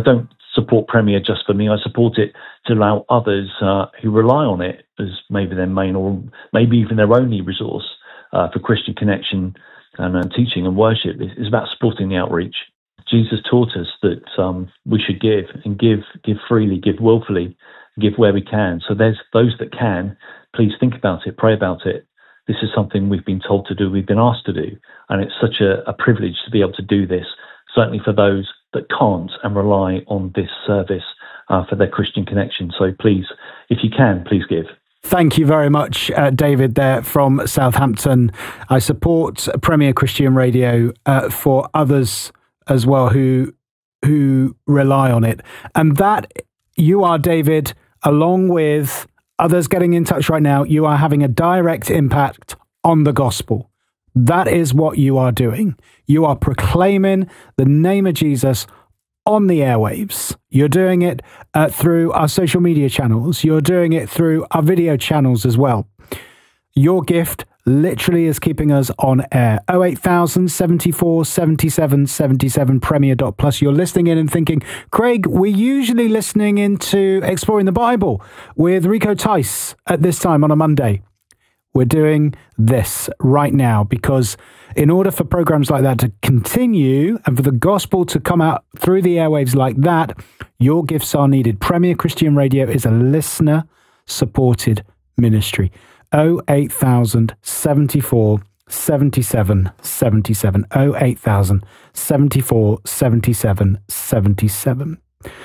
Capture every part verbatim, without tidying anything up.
don't support Premier just for me. I support it to allow others uh, who rely on it as maybe their main or maybe even their only resource uh, for Christian connection and uh, teaching and worship. It's about supporting the outreach. Jesus taught us that um, we should give and give, give freely, give willfully, give where we can. So there's those that can, please think about it, pray about it. This is something we've been told to do, we've been asked to do. And it's such a, a privilege to be able to do this, certainly for those that can't and rely on this service uh, for their Christian connection. So please, if you can, please give. Thank you very much, uh, David, there from Southampton. I support Premier Christian Radio uh, for others as well who who rely on it. And that you are, David, along with others getting in touch right now, you are having a direct impact on the gospel. That is what you are doing. You are proclaiming the name of Jesus on the airwaves. You're doing it uh, through our social media channels. You're doing it through our video channels as well. Your gift literally is keeping us on air. oh eight thousand, seventy-four, seventy-seven, seventy-seven, premier dot plus. You're listening in and thinking, Craig, we're usually listening into Exploring the Bible with Rico Tice at this time on a Monday. We're doing this right now because in order for programs like that to continue and for the gospel to come out through the airwaves like that, your gifts are needed. Premier Christian Radio is a listener-supported ministry. oh eight thousand, seventy-four, seventy-seven, seventy-seven. oh eight thousand, seventy-four, seventy-seven, seventy-seven.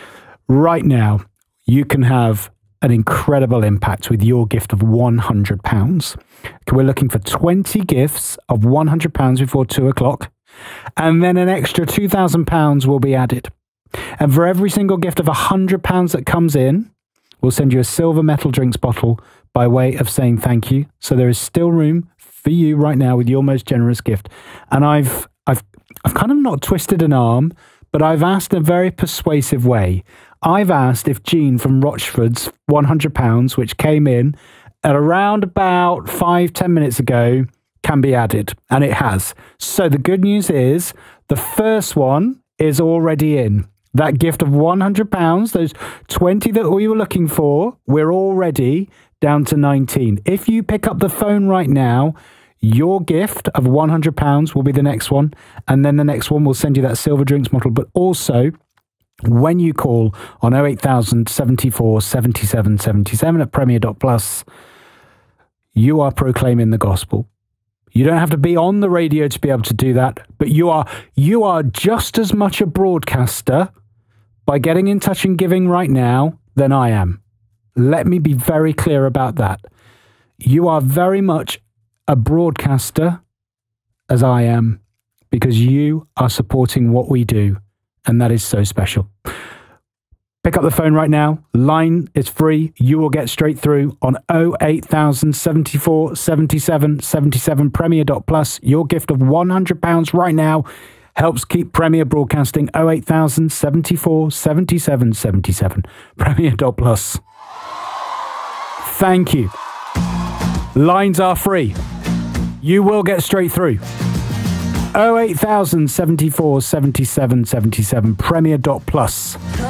Right now, you can have an incredible impact with your gift of one hundred pounds. We're looking for twenty gifts of one hundred pounds before two o'clock, and then an extra two thousand pounds will be added. And for every single gift of one hundred pounds that comes in, we'll send you a silver metal drinks bottle by way of saying thank you. So there is still room for you right now with your most generous gift. And I've I've I've kind of not twisted an arm, but I've asked in a very persuasive way. I've asked if Jean from Rochford's one hundred pounds, which came in at around about five, ten minutes ago, can be added. And it has. So the good news is the first one is already in. That gift of one hundred pounds, those twenty that we were looking for, we're already down to nineteen. If you pick up the phone right now, your gift of one hundred pounds will be the next one. And then the next one will send you that silver drinks bottle. But also, when you call on oh eight thousand, seventy-four, seventy-seven, seventy-seven at premier dot plus, you are proclaiming the gospel. You don't have to be on the radio to be able to do that, but you are you are just as much a broadcaster by getting in touch and giving right now than I am. Let me be very clear about that. You are very much a broadcaster as I am because you are supporting what we do. And that is so special. Pick up the phone right now. Line is free. You will get straight through on oh eight thousand, seventy-four, seventy-seven, seventy-seven, premier dot plus. Your gift of one hundred pounds right now helps keep Premier broadcasting. oh eight thousand, seventy-four, seventy-seven, seventy-seven, premier dot plus. Thank you. Lines are free. You will get straight through. oh eight thousand, seventy-four, seventy-seven, seventy-seven, premier dot plus.